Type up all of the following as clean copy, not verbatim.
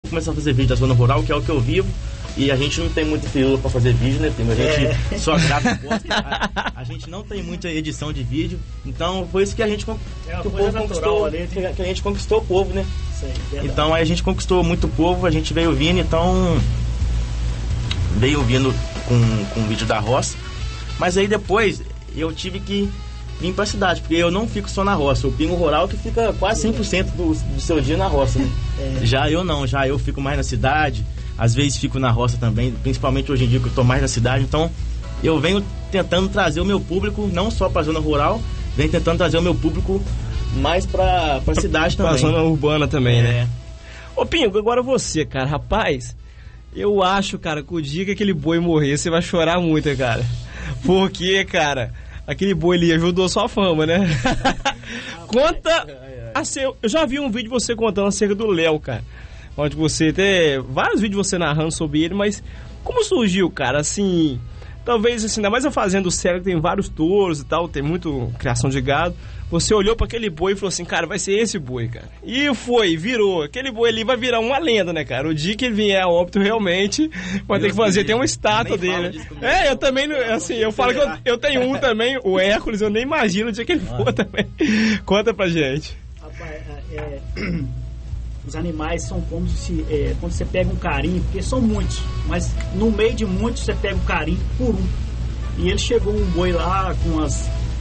começar a fazer vídeo da zona rural, que é o que eu vivo. E a gente não tem muita firula pra fazer vídeo, né? A gente só grava e posta. A gente não tem muita edição de vídeo. Então foi isso que a gente conquistou. Que a gente conquistou o povo, né? Sim, então aí a gente conquistou muito o povo, a gente veio vindo, então. Veio vindo com o vídeo da roça. Mas aí depois eu tive que vir pra cidade, porque eu não fico só na roça. O Pingo Rural que fica quase 100% do seu dia na roça, né? Já eu não, já eu fico mais na cidade. Às vezes fico na roça também, principalmente hoje em dia que eu tô mais na cidade. Então eu venho tentando trazer o meu público, não só pra zona rural, venho tentando trazer o meu público mais pra cidade também. Pra zona urbana também, né? Ô Pingo, agora você, cara, rapaz, eu acho, cara, que o dia que aquele boi morrer, você vai chorar muito, cara. Porque, cara, aquele boi ali ajudou sua fama, né? Conta, assim, eu já vi um vídeo de você contando acerca do Léo, cara. Onde você tem vários vídeos você narrando sobre ele, mas como surgiu, cara, assim, talvez assim, ainda mais a fazenda Cega, que tem vários touros e tal, tem muito criação de gado, você olhou para aquele boi e falou assim, cara, vai ser esse boi, cara. E virou, aquele boi ali vai virar uma lenda, né, cara, o dia que ele vier a óbito realmente, vai ter que fazer, tem uma estátua dele. Eu também, assim, eu falo que eu tenho um também, o Hércules, eu nem imagino o dia que ele for também. Conta pra gente. Rapaz, os animais são como se quando você pega um carinho, porque são muitos, mas no meio de muitos você pega um carinho por um. E ele chegou um boi lá com umas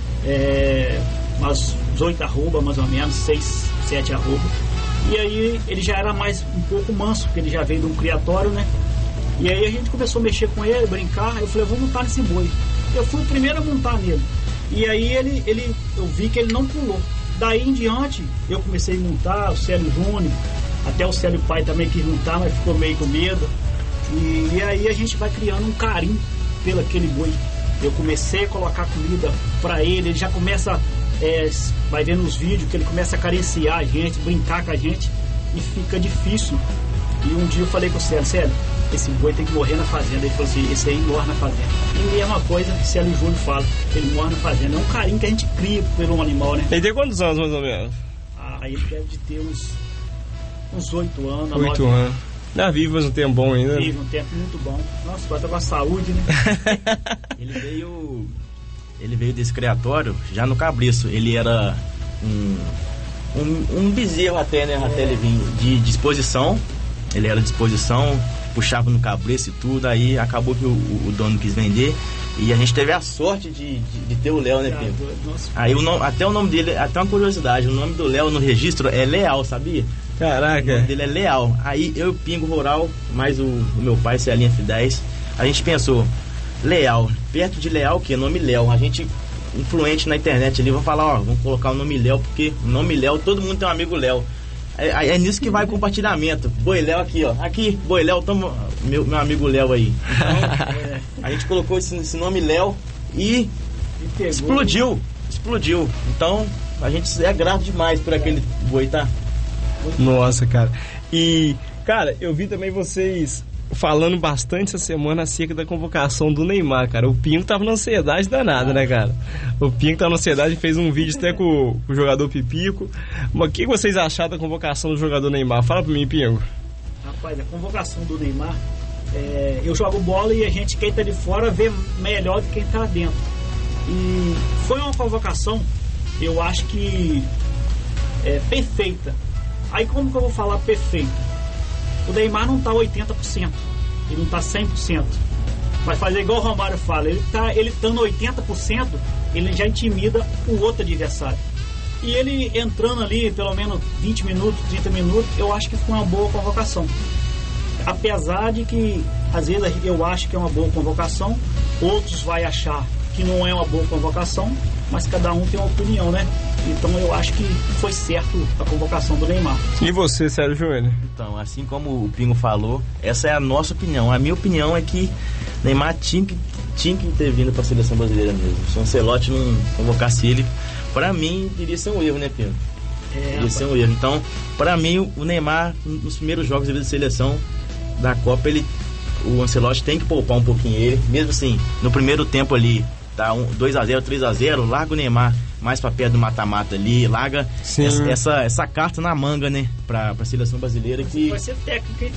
8 arrobas, mais ou menos, 6, 7 arrobas. E aí ele já era mais um pouco manso, porque ele já veio de um criatório, né? E aí a gente começou a mexer com ele, brincar. Eu falei, eu vou montar nesse boi. Eu fui o primeiro a montar nele. E aí eu vi que ele não pulou. Daí em diante, eu comecei a montar, o Célio Júnior, até o Célio Pai também quis montar, mas ficou meio com medo. E aí a gente vai criando um carinho pelo aquele boi. Eu comecei a colocar comida para ele já começa, vai ver nos vídeos que ele começa a carenciar a gente, brincar com a gente, e fica difícil. E um dia eu falei com o Célio, esse boi tem que morrer na fazenda. Ele falou assim, esse aí morre na fazenda. E é uma coisa que o Célio Júnior fala, ele morre na fazenda. É um carinho que a gente cria pelo animal, né? Ele tem quantos anos, mais ou menos? Ele deve de ter uns 8 anos. 8 anos. Tá vivo, mas um tempo bom ainda. Vivo, um tempo muito bom. Nossa, agora tá com a saúde, né? Ele veio desse criatório já no cabriço. Ele era um bezerro até, né? Até ele vir de disposição. Ele era de disposição, puxava no cabriço e tudo. Aí acabou que o dono quis vender. E a gente teve a sorte de ter o Léo, né, Pingo? Aí até o nome dele, até uma curiosidade, o nome do Léo no registro é Leal, sabia? Caraca. O nome dele é Leal. Aí eu, Pingo Rural, mais o meu pai, Celinha F10, a gente pensou, Leal, perto de Leal, que é nome Léo. A gente, influente na internet ali, vamos falar, vamos colocar o nome Léo, porque o nome Léo, todo mundo tem um amigo Léo. É nisso que vai o compartilhamento. Boi Léo aqui, ó. Aqui, Boi Léo, toma meu amigo Léo aí. Então, a gente colocou esse nome Léo e explodiu. Então, a gente é grato demais por aquele boi, tá? Nossa, cara. E, cara, eu vi também vocês falando bastante essa semana acerca da convocação do Neymar, cara. O Pingo tava na ansiedade danada, né, cara? O Pingo tava na ansiedade, fez um vídeo até com o jogador Pipico. Mas o que vocês acharam da convocação do jogador Neymar? Fala pra mim, Pingo. Rapaz, a convocação do Neymar, eu jogo bola e a gente, quem tá de fora, vê melhor do que quem tá dentro. E foi uma convocação, eu acho que perfeita. Aí como que eu vou falar perfeito? O Neymar não tá 80%, ele não tá 100%. Vai fazer igual o Romário fala, ele estando 80%, ele já intimida o outro adversário. E ele entrando ali pelo menos 20 minutos, 30 minutos, eu acho que foi uma boa convocação. Apesar de que, às vezes, eu acho que é uma boa convocação, outros vão achar que não é uma boa convocação, mas cada um tem uma opinião, né? Então eu acho que foi certo a convocação do Neymar. E você, Célio Júnior? Então, assim como o Pingo falou, essa é a nossa opinião. A minha opinião é que Neymar tinha que ter vindo para a seleção brasileira mesmo. Se o Ancelotti não convocasse ele, para mim, iria ser um erro, né, Pingo? Iria ser um erro. Então, para mim, o Neymar, nos primeiros jogos de seleção da Copa, o Ancelotti tem que poupar um pouquinho ele. Mesmo assim, no primeiro tempo ali, tá 2-0, 3-0, larga o Neymar mais pra perto do mata-mata ali, larga essa carta na manga, né, pra seleção brasileira que vai ser técnico, hein?